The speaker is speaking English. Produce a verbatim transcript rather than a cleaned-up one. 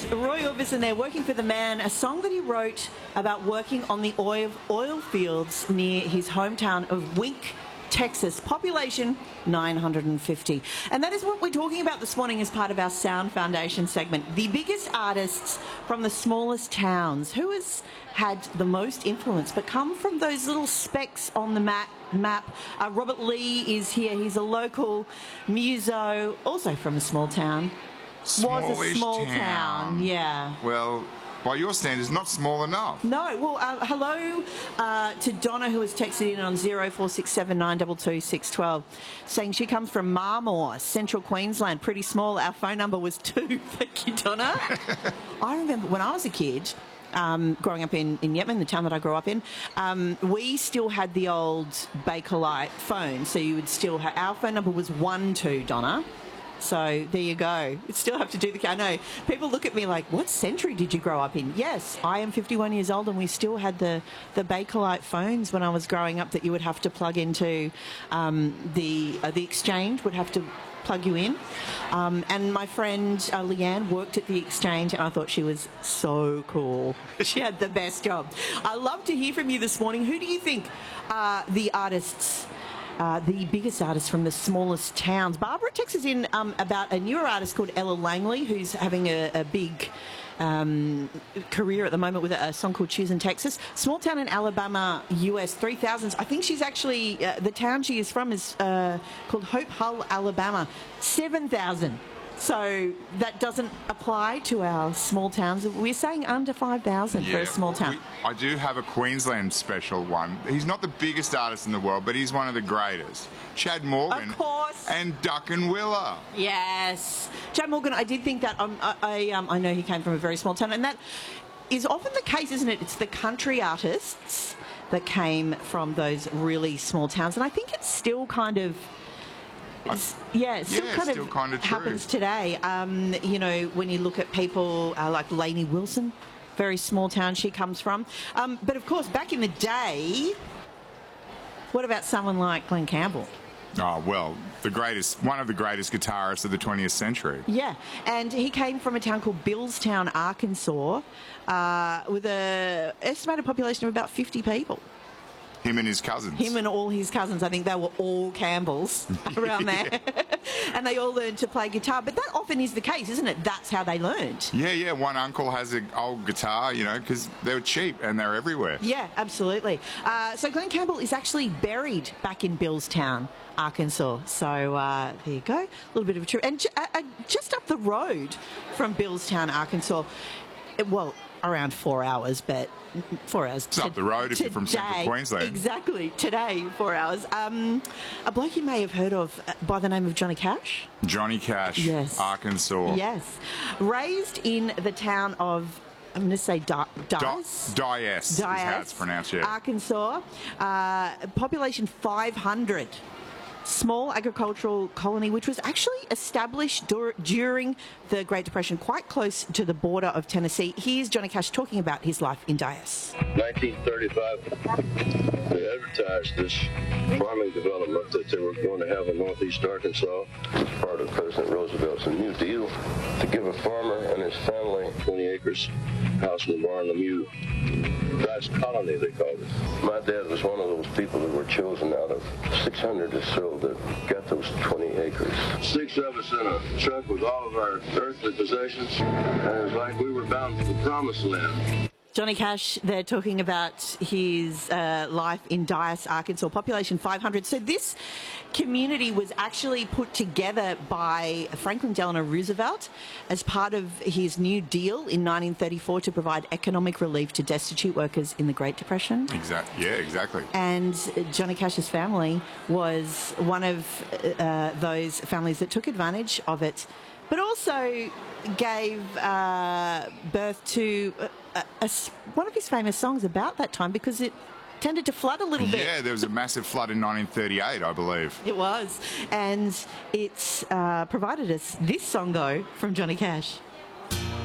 Roy Orbison there, Working for the Man, a song that he wrote about working on the oil, oil fields near his hometown of Wink, Texas. Population nine hundred fifty. And that is what we're talking about this morning as part of our Sound Foundation segment. The biggest artists from the smallest towns. Who has had the most influence but come from those little specks on the map? map. Uh, Robert Lee is here. He's a local muso, also from a small town. Smallish Was a small town. town. Yeah. Well, by your standards, not small enough. No, well, uh, hello uh, to Donna, who has texted in on zero four six seven nine two two six one two, saying she comes from Marmore, Central Queensland, pretty small. Our phone number was two. Thank you, Donna. I remember when I was a kid, um, growing up in, in Yetman, the town that I grew up in, um, we still had the old Bakelite phone, so you would still have, our phone number was one two, Donna. So there you go. You still have to do the... I know. People look at me like, what century did you grow up in? Yes, I am fifty-one years old and we still had the, the Bakelite phones when I was growing up that you would have to plug into um, the... Uh, the exchange would have to plug you in. Um, and my friend uh, Leanne worked at the exchange and I thought she was so cool. She had the best job. I love to hear from you this morning. Who do you think are the artists... Uh, the biggest artists from the smallest towns? Barbara texts us in um, about a newer artist called Ella Langley, who's having a, a big um, career at the moment with a, a song called Choosing Texas. Small town in Alabama, U S, three thousands. I think she's actually, uh, the town she is from is uh, called Hope Hull, Alabama, seven thousand. So that doesn't apply to our small towns. We're saying under five thousand yeah, for a small town. We, I do have a Queensland special one. He's not the biggest artist in the world, but he's one of the greatest. Chad Morgan. Of course. And Duck and Willa. Yes. Chad Morgan, I did think that. Um, I, I, um, I know he came from a very small town, and that is often the case, isn't it? It's the country artists that came from those really small towns, and I think it's still kind of... It's, yeah, it still, yeah, kind, still of kind of happens today. Um, you know, when you look at people uh, like Lainey Wilson, very small town she comes from. Um, but of course, back in the day, what about someone like Glenn Campbell? Oh, well, the greatest, one of the greatest guitarists of the twentieth century. Yeah, and he came from a town called Billstown, Arkansas, uh, with an estimated population of about fifty people. Him and his cousins. Him and all his cousins. I think they were all Campbells around there. And they all learned to play guitar. But that often is the case, isn't it? That's how they learned. Yeah, yeah. One uncle has an old guitar, you know, because they were cheap and they're everywhere. Yeah, absolutely. Uh, so Glenn Campbell is actually buried back in Billstown, Arkansas. So uh, there you go. A little bit of a trip. And ju- uh, just up the road from Billstown, Arkansas, it, well, around four hours, but four hours. It's up the road if today, you're from Central Queensland. Exactly. Today, four hours. Um, a bloke you may have heard of uh, by the name of Johnny Cash. Johnny Cash, yes. Arkansas. Yes. Raised in the town of, I'm going to say Di- Dias. Dias. Dias is how it's pronounced, yeah. Arkansas. Uh, population five hundred. Small agricultural colony which was actually established dur- during the Great Depression, quite close to the border of Tennessee. Here's Johnny Cash talking about his life in Dias. nineteen thirty-five, they advertised this farming development that they were going to have in northeast Arkansas as part of President Roosevelt's New Deal to give a farmer and his family twenty acres, house and barn, Lemieux. Dias Colony, they called it. My dad was one of those people that were chosen out of six hundred or so that got those twenty acres. Six of us in a truck with all of our earthly possessions, and it was like we were bound for the promised land. Johnny Cash, they're talking about his uh, life in Dias, Arkansas, population five hundred. So this community was actually put together by Franklin Delano Roosevelt as part of his New Deal in nineteen thirty-four to provide economic relief to destitute workers in the Great Depression. Exactly. Yeah, exactly. And Johnny Cash's family was one of uh, those families that took advantage of it, but also gave uh, birth to a, a, one of his famous songs about that time, because it tended to flood a little bit. Yeah, there was a massive flood in nineteen thirty-eight, I believe. It was. And it's uh, provided us this song, though, from Johnny Cash.